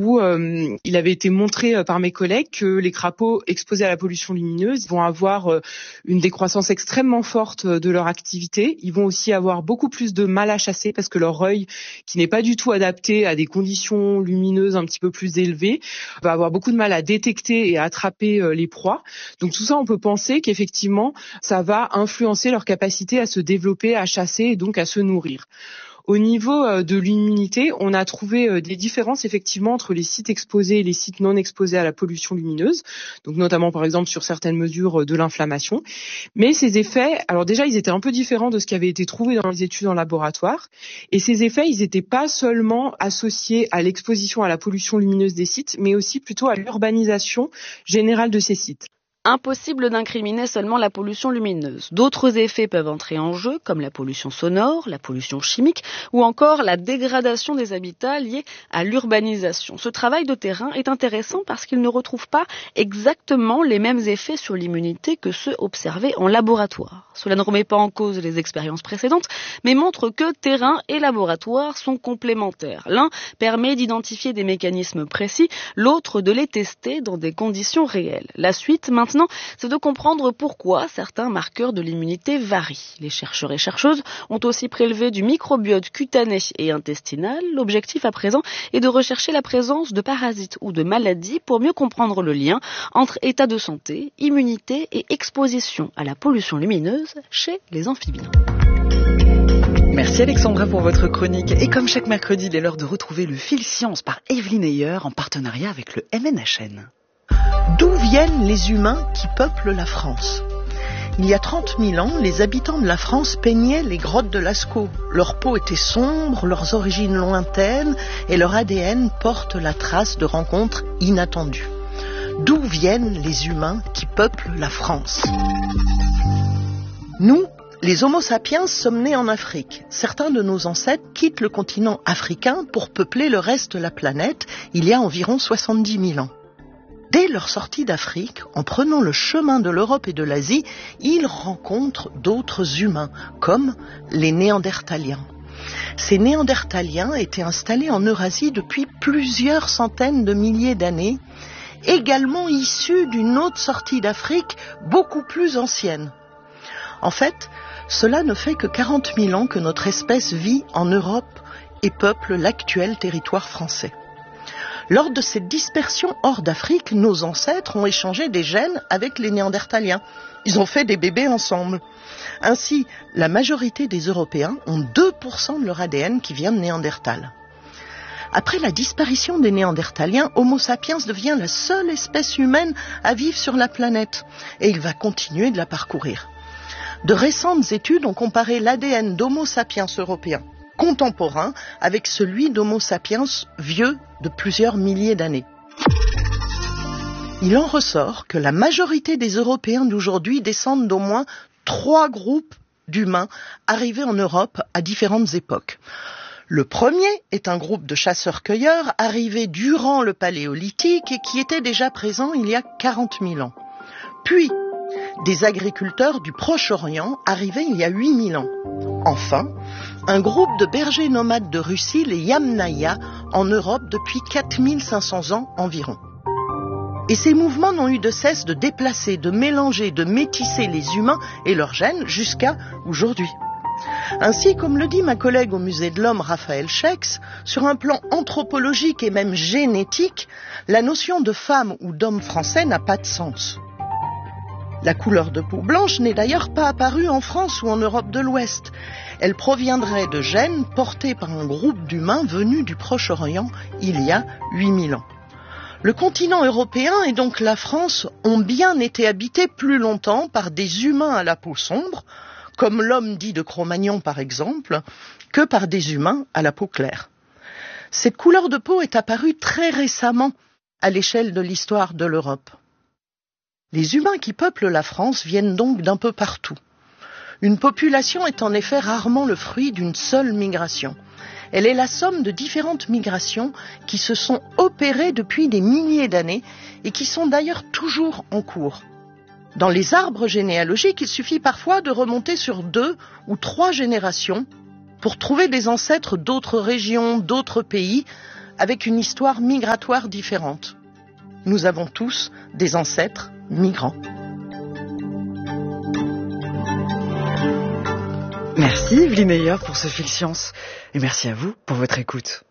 où il avait été montré par mes collègues que les crapauds exposés à la pollution lumineuse vont avoir une décroissance extrêmement forte de leur activité. Ils vont aussi avoir beaucoup plus de mal à chasser parce que leur œil, qui n'est pas du tout adapté à des conditions lumineuses un petit peu plus élevées, va avoir beaucoup de mal à détecter et à attraper les proies. Donc tout ça, on peut penser qu'effectivement, ça va influencer leur capacité à se développer, à chasser et donc à se nourrir. Au niveau de l'immunité, on a trouvé des différences effectivement entre les sites exposés et les sites non exposés à la pollution lumineuse, donc notamment par exemple sur certaines mesures de l'inflammation. Mais ces effets, alors déjà ils étaient un peu différents de ce qui avait été trouvé dans les études en laboratoire, et ces effets ils n'étaient pas seulement associés à l'exposition à la pollution lumineuse des sites, mais aussi plutôt à l'urbanisation générale de ces sites. Impossible d'incriminer seulement la pollution lumineuse. D'autres effets peuvent entrer en jeu, comme la pollution sonore, la pollution chimique ou encore la dégradation des habitats liés à l'urbanisation. Ce travail de terrain est intéressant parce qu'il ne retrouve pas exactement les mêmes effets sur l'immunité que ceux observés en laboratoire. Cela ne remet pas en cause les expériences précédentes, mais montre que terrain et laboratoire sont complémentaires. L'un permet d'identifier des mécanismes précis, l'autre de les tester dans des conditions réelles. La suite, maintenant, c'est de comprendre pourquoi certains marqueurs de l'immunité varient. Les chercheurs et chercheuses ont aussi prélevé du microbiote cutané et intestinal. L'objectif à présent est de rechercher la présence de parasites ou de maladies pour mieux comprendre le lien entre état de santé, immunité et exposition à la pollution lumineuse chez les amphibiens. Merci Alexandra pour votre chronique. Et comme chaque mercredi, il est l'heure de retrouver le fil science par Evelyne Ayer en partenariat avec le MNHN. D'où viennent les humains qui peuplent la France ? Il y a 30 000 ans, les habitants de la France peignaient les grottes de Lascaux. Leur peau était sombre, leurs origines lointaines et leur ADN porte la trace de rencontres inattendues. D'où viennent les humains qui peuplent la France ? Nous, les Homo sapiens, sommes nés en Afrique. Certains de nos ancêtres quittent le continent africain pour peupler le reste de la planète il y a environ 70 000 ans. Dès leur sortie d'Afrique, en prenant le chemin de l'Europe et de l'Asie, ils rencontrent d'autres humains, comme les Néandertaliens. Ces Néandertaliens étaient installés en Eurasie depuis plusieurs centaines de milliers d'années, également issus d'une autre sortie d'Afrique beaucoup plus ancienne. En fait, cela ne fait que 40 000 ans que notre espèce vit en Europe et peuple l'actuel territoire français. Lors de cette dispersion hors d'Afrique, nos ancêtres ont échangé des gènes avec les Néandertaliens. Ils ont fait des bébés ensemble. Ainsi, la majorité des Européens ont 2% de leur ADN qui vient de Néandertal. Après la disparition des Néandertaliens, Homo sapiens devient la seule espèce humaine à vivre sur la planète. Et il va continuer de la parcourir. De récentes études ont comparé l'ADN d'Homo sapiens européen contemporain avec celui d'Homo sapiens vieux de plusieurs milliers d'années. Il en ressort que la majorité des Européens d'aujourd'hui descendent d'au moins 3 groupes d'humains arrivés en Europe à différentes époques. Le premier est un groupe de chasseurs-cueilleurs arrivés durant le Paléolithique et qui était déjà présent il y a 40 000 ans. Puis, des agriculteurs du Proche-Orient arrivés il y a 8 000 ans. Enfin, un groupe de bergers nomades de Russie, les Yamnaya, en Europe depuis 4500 ans environ. Et ces mouvements n'ont eu de cesse de déplacer, de mélanger, de métisser les humains et leurs gènes jusqu'à aujourd'hui. Ainsi, comme le dit ma collègue au Musée de l'Homme, Raphaël Schex, sur un plan anthropologique et même génétique, la notion de femme ou d'homme français n'a pas de sens. La couleur de peau blanche n'est d'ailleurs pas apparue en France ou en Europe de l'Ouest. Elle proviendrait de gènes portés par un groupe d'humains venus du Proche-Orient il y a 8000 ans. Le continent européen et donc la France ont bien été habités plus longtemps par des humains à la peau sombre, comme l'homme dit de Cro-Magnon par exemple, que par des humains à la peau claire. Cette couleur de peau est apparue très récemment à l'échelle de l'histoire de l'Europe. Les humains qui peuplent la France viennent donc d'un peu partout. Une population est en effet rarement le fruit d'une seule migration. Elle est la somme de différentes migrations qui se sont opérées depuis des milliers d'années et qui sont d'ailleurs toujours en cours. Dans les arbres généalogiques, il suffit parfois de remonter sur 2 ou 3 générations pour trouver des ancêtres d'autres régions, d'autres pays, avec une histoire migratoire différente. Nous avons tous des ancêtres migrants. Merci Evelyne Ayer pour ce fil science et merci à vous pour votre écoute.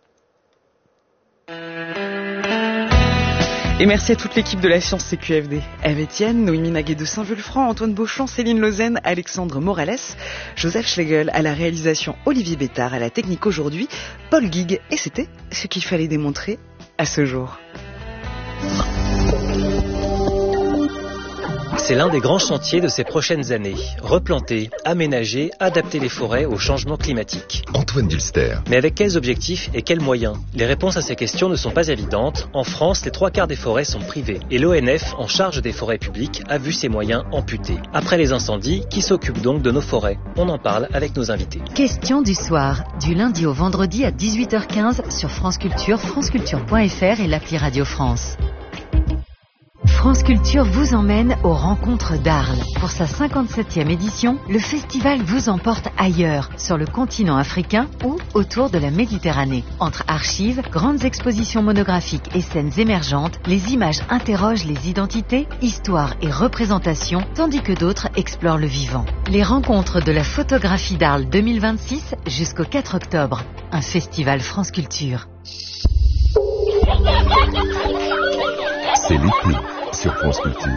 Et merci à toute l'équipe de la Science CQFD. Eve Etienne, Noémie Naguet de Saint-Vulfranc, Antoine Beauchamp, Céline Lausanne, Alexandre Morales, Joseph Schlegel à la réalisation, Olivier Bétard à la technique aujourd'hui, Paul Guigues. Et c'était ce qu'il fallait démontrer à ce jour. C'est l'un des grands chantiers de ces prochaines années. Replanter, aménager, adapter les forêts au changement climatique. Antoine Dulster. Mais avec quels objectifs et quels moyens? Les réponses à ces questions ne sont pas évidentes. En France, les 3/4 des forêts sont privées. Et l'ONF, en charge des forêts publiques, a vu ses moyens amputés. Après les incendies, qui s'occupe donc de nos forêts? On en parle avec nos invités. Question du soir, du lundi au vendredi à 18h15 sur France Culture, franceculture.fr et l'appli Radio France. France Culture vous emmène aux rencontres d'Arles. Pour sa 57e édition, le festival vous emporte ailleurs, sur le continent africain ou autour de la Méditerranée. Entre archives, grandes expositions monographiques et scènes émergentes, les images interrogent les identités, histoires et représentations, tandis que d'autres explorent le vivant. Les rencontres de la photographie d'Arles 2026 jusqu'au 4 octobre. Un festival France Culture. C'est l'été sur France Culture.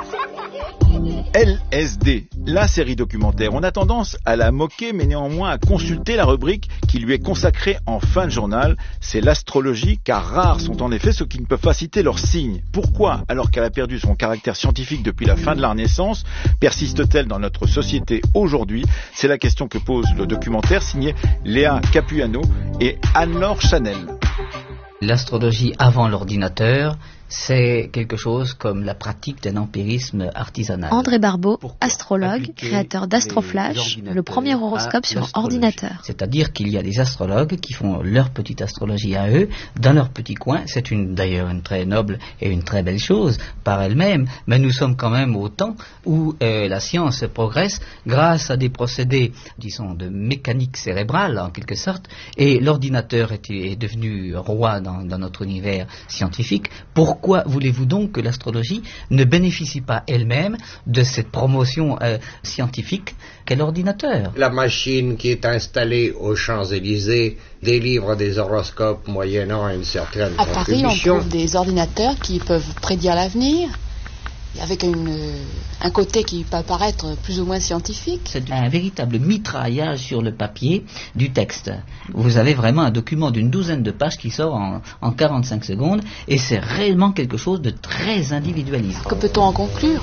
LSD, la série documentaire. On a tendance à la moquer, mais néanmoins à consulter la rubrique qui lui est consacrée en fin de journal. C'est l'astrologie, car rares sont en effet ceux qui ne peuvent pas citer leurs signes. Pourquoi, alors qu'elle a perdu son caractère scientifique depuis la fin de la Renaissance, persiste-t-elle dans notre société aujourd'hui? C'est la question que pose le documentaire signé Léa Capuano et Anne-Laure Chanel. L'astrologie avant l'ordinateur, c'est quelque chose comme la pratique d'un empirisme artisanal. André Barbeau, astrologue, créateur d'Astroflash, le premier horoscope sur ordinateur. C'est-à-dire qu'il y a des astrologues qui font leur petite astrologie à eux, dans leur petit coin. C'est d'ailleurs une très noble et une très belle chose par elle-même, mais nous sommes quand même au temps où la science progresse grâce à des procédés, disons, de mécanique cérébrale en quelque sorte, et l'ordinateur est devenu roi dans notre univers scientifique. Pourquoi voulez-vous donc que l'astrologie ne bénéficie pas elle-même de cette promotion scientifique qu'est l'ordinateur? La machine qui est installée aux Champs-Élysées délivre des horoscopes moyennant une certaine contribution. À Paris, on trouve des ordinateurs qui peuvent prédire l'avenir, avec un côté qui peut paraître plus ou moins scientifique. C'est un véritable mitraillage sur le papier du texte. Vous avez vraiment un document d'une douzaine de pages qui sort en 45 secondes et c'est réellement quelque chose de très individualisé. Que peut-on en conclure?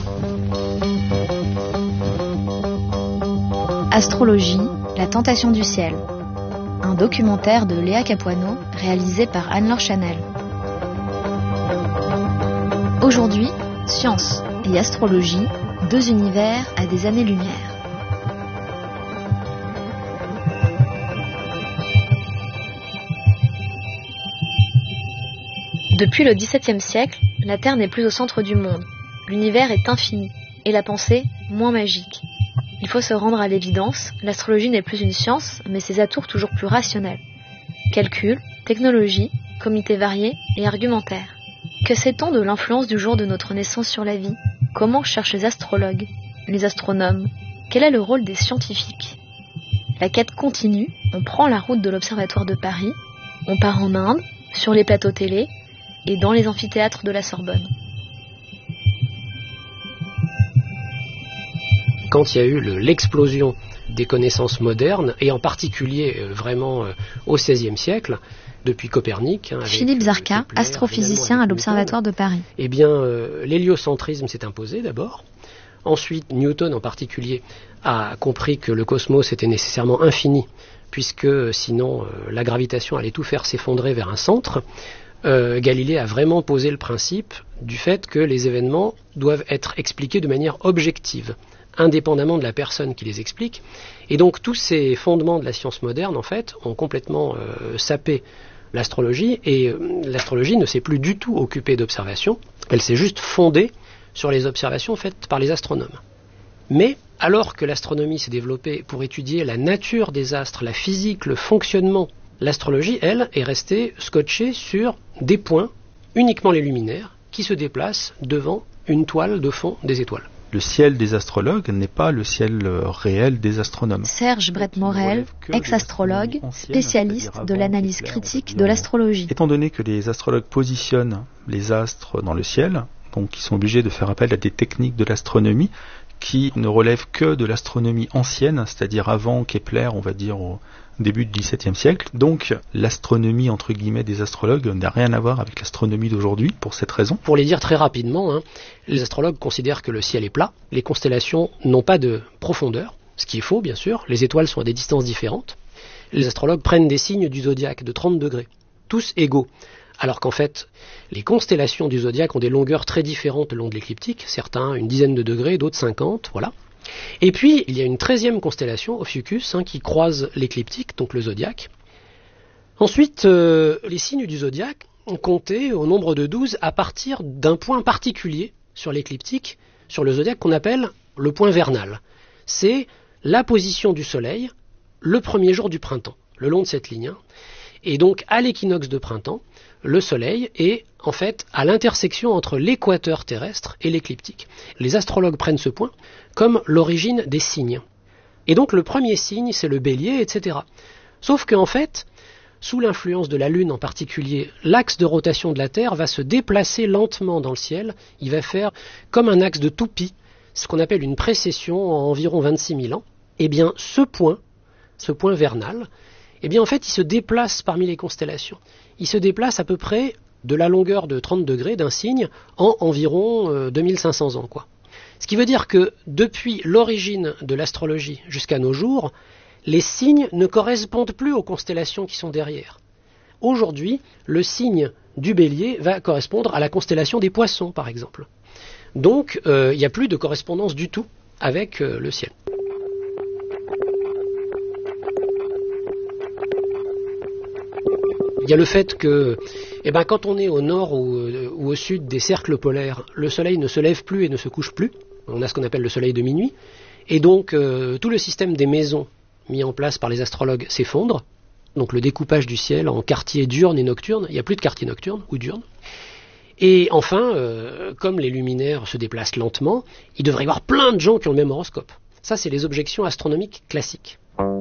Astrologie, la tentation du ciel. Un documentaire de Léa Capuano réalisé par Anne-Laure Chanel. Aujourd'hui, science et astrologie, deux univers à des années-lumière. Depuis le XVIIe siècle, la Terre n'est plus au centre du monde. L'univers est infini, et la pensée moins magique. Il faut se rendre à l'évidence, l'astrologie n'est plus une science, mais ses atours toujours plus rationnels. Calcul, technologie, comités variés et argumentaires. Que sait-on de l'influence du jour de notre naissance sur la vie? Comment cherchent les astrologues, les astronomes? Quel est le rôle des scientifiques? La quête continue, on prend la route de l'Observatoire de Paris, on part en Inde, sur les plateaux télé et dans les amphithéâtres de la Sorbonne. Quand il y a eu l'explosion des connaissances modernes, et en particulier vraiment au XVIe siècle, depuis Copernic. Philippe Zarka, astrophysicien à l'Observatoire de Paris. Eh bien, l'héliocentrisme s'est imposé d'abord. Ensuite, Newton en particulier a compris que le cosmos était nécessairement infini, puisque sinon la gravitation allait tout faire s'effondrer vers un centre. Galilée a vraiment posé le principe du fait que les événements doivent être expliqués de manière objective, indépendamment de la personne qui les explique. Et donc tous ces fondements de la science moderne, en fait, ont complètement sapé l'astrologie, et l'astrologie ne s'est plus du tout occupée d'observations, elle s'est juste fondée sur les observations faites par les astronomes. Mais alors que l'astronomie s'est développée pour étudier la nature des astres, la physique, le fonctionnement L'astrologie, elle, est restée scotchée sur des points, uniquement les luminaires, qui se déplacent devant une toile de fond des étoiles. Le ciel des astrologues n'est pas le ciel réel des astronomes. Serge Brett-Morel, ex-astrologue, spécialiste de l'analyse critique de l'astrologie. Étant donné que les astrologues positionnent les astres dans le ciel, donc ils sont obligés de faire appel à des techniques de l'astronomie qui ne relèvent que de l'astronomie ancienne, c'est-à-dire avant Kepler, on va dire au début du XVIIe siècle. Donc l'astronomie entre guillemets des astrologues n'a rien à voir avec l'astronomie d'aujourd'hui pour cette raison. Pour les dire très rapidement, les astrologues considèrent que le ciel est plat, les constellations n'ont pas de profondeur, ce qui est faux bien sûr, les étoiles sont à des distances différentes. Les astrologues prennent des signes du zodiaque de 30 degrés, tous égaux. Alors qu'en fait, les constellations du zodiaque ont des longueurs très différentes le long de l'écliptique, certains une dizaine de degrés, d'autres 50, voilà. Et puis, il y a une 13e constellation, Ophiuchus, qui croise l'écliptique, donc le zodiaque. Ensuite, les signes du zodiaque ont compté au nombre de 12 à partir d'un point particulier sur l'écliptique, sur le zodiaque qu'on appelle le point vernal. C'est la position du soleil le premier jour du printemps, le long de cette ligne. Et donc, à l'équinoxe de printemps, le soleil est en fait à l'intersection entre l'équateur terrestre et l'écliptique. Les astrologues prennent ce point comme l'origine des signes. Et donc le premier signe, c'est le bélier, etc. Sauf qu'en fait, sous l'influence de la Lune en particulier, l'axe de rotation de la Terre va se déplacer lentement dans le ciel. Il va faire comme un axe de toupie, ce qu'on appelle une précession en environ 26 000 ans. Eh bien, ce point vernal, eh bien en fait, il se déplace parmi les constellations. Il se déplace à peu près de la longueur de 30 degrés d'un signe en environ 2500 ans, quoi. Ce qui veut dire que depuis l'origine de l'astrologie jusqu'à nos jours, les signes ne correspondent plus aux constellations qui sont derrière. Aujourd'hui, le signe du bélier va correspondre à la constellation des poissons, par exemple. Donc, il n'y a plus de correspondance du tout avec le ciel. Il y a le fait que, quand on est au nord ou au sud des cercles polaires, le soleil ne se lève plus et ne se couche plus. On a ce qu'on appelle le soleil de minuit. Et donc, tout le système des maisons mis en place par les astrologues s'effondre. Donc, le découpage du ciel en quartiers diurnes et nocturnes. Il n'y a plus de quartiers nocturnes ou diurnes. Et enfin, comme les luminaires se déplacent lentement, il devrait y avoir plein de gens qui ont le même horoscope. Ça, c'est les objections astronomiques classiques.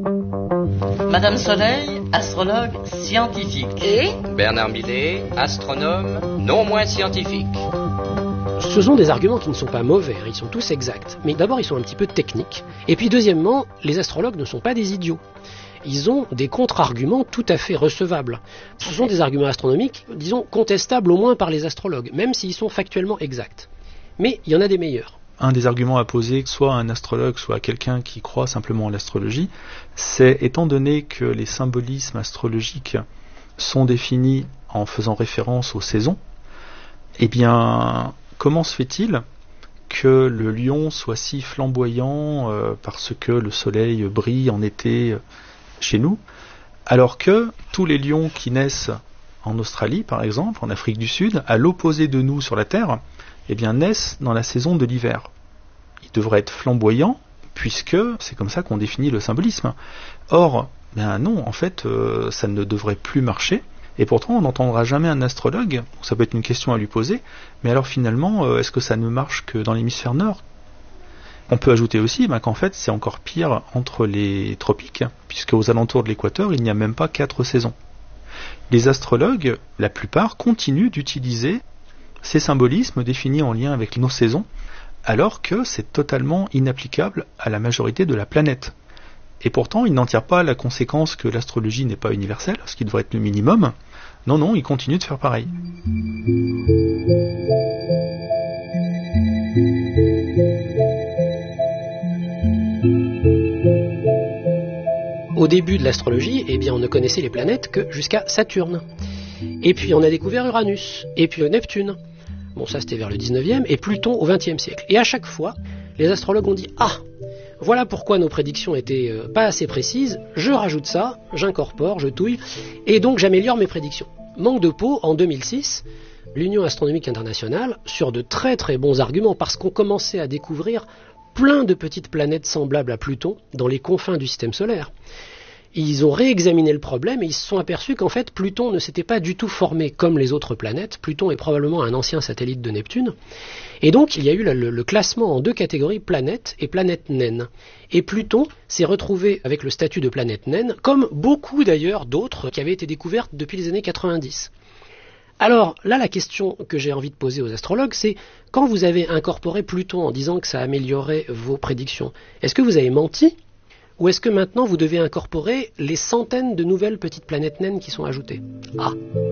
Madame Soleil, astrologue scientifique. Et Bernard Millet, astronome non moins scientifique. Ce sont des arguments qui ne sont pas mauvais, ils sont tous exacts. Mais d'abord, ils sont un petit peu techniques. Et puis deuxièmement, les astrologues ne sont pas des idiots. Ils ont des contre-arguments tout à fait recevables. Ce sont des arguments astronomiques, disons, contestables au moins par les astrologues, même s'ils sont factuellement exacts. Mais il y en a des meilleurs. Un des arguments à poser, soit à un astrologue, soit à quelqu'un qui croit simplement à l'astrologie, c'est, étant donné que les symbolismes astrologiques sont définis en faisant référence aux saisons, eh bien, comment se fait-il que le lion soit si flamboyant parce que le soleil brille en été chez nous, alors que tous les lions qui naissent en Australie, par exemple, en Afrique du Sud, à l'opposé de nous sur la Terre, eh bien, naissent dans la saison de l'hiver. Ils devraient être flamboyants, puisque c'est comme ça qu'on définit le symbolisme. Or, non, en fait, ça ne devrait plus marcher, et pourtant on n'entendra jamais un astrologue, ça peut être une question à lui poser, mais alors finalement, est-ce que ça ne marche que dans l'hémisphère nord ? On peut ajouter aussi qu'en fait c'est encore pire entre les tropiques, puisque aux alentours de l'équateur, il n'y a même pas 4 saisons. Les astrologues, la plupart, continuent d'utiliser ces symbolismes définis en lien avec nos saisons, alors que c'est totalement inapplicable à la majorité de la planète. Et pourtant, ils n'en tirent pas la conséquence que l'astrologie n'est pas universelle, ce qui devrait être le minimum. Non, ils continuent de faire pareil. Au début de l'astrologie, on ne connaissait les planètes que jusqu'à Saturne. Et puis on a découvert Uranus, et puis Neptune. Bon, ça c'était vers le 19e, et Pluton au 20e siècle. Et à chaque fois, les astrologues ont dit « Ah, voilà pourquoi nos prédictions étaient pas assez précises, je rajoute ça, j'incorpore, je touille, et donc j'améliore mes prédictions. » Manque de peau, en 2006, l'Union astronomique internationale, sur de très très bons arguments, parce qu'on commençait à découvrir plein de petites planètes semblables à Pluton dans les confins du système solaire, ils ont réexaminé le problème et ils se sont aperçus qu'en fait Pluton ne s'était pas du tout formé comme les autres planètes. Pluton est probablement un ancien satellite de Neptune. Et donc il y a eu le classement en 2 catégories, planète et planète naine. Et Pluton s'est retrouvé avec le statut de planète naine, comme beaucoup d'ailleurs d'autres qui avaient été découvertes depuis les années 90. Alors là, la question que j'ai envie de poser aux astrologues, c'est quand vous avez incorporé Pluton en disant que ça améliorait vos prédictions, est-ce que vous avez menti ? Ou est-ce que maintenant vous devez incorporer les centaines de nouvelles petites planètes naines qui sont ajoutées ? Ah.